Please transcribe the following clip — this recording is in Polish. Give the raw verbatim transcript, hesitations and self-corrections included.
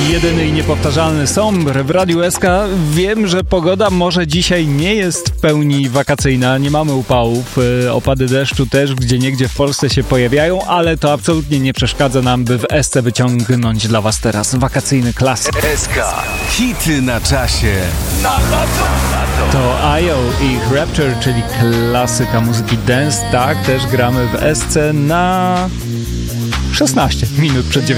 Jedyny i niepowtarzalny Sombre w Radiu S K. Wiem, że pogoda może dzisiaj nie jest w pełni wakacyjna, nie mamy upałów, opady deszczu też gdzieniegdzie w Polsce się pojawiają, ale to absolutnie nie przeszkadza nam, by w S C wyciągnąć dla was teraz wakacyjny klasyk. S K. Hity na czasie. Na lato. To I O i ich Rapture, czyli klasyka muzyki dance. Tak, też gramy w S C na szesnaście minut przed dziewiętnastą.